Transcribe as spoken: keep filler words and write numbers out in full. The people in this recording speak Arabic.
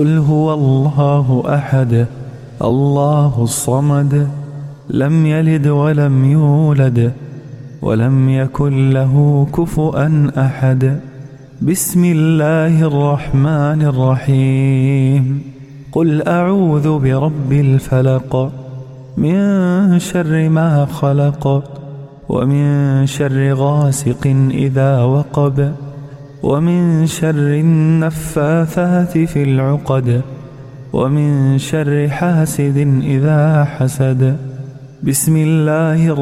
قل هو الله أحد الله الصمد لم يلد ولم يولد ولم يكن له كفؤا أحد. بسم الله الرحمن الرحيم. قل أعوذ برب الفلق من شر ما خلق ومن شر غاسق إذا وقب ومن شر النفاثات في العقد ومن شر حاسد إذا حسد. بسم الله الرحمن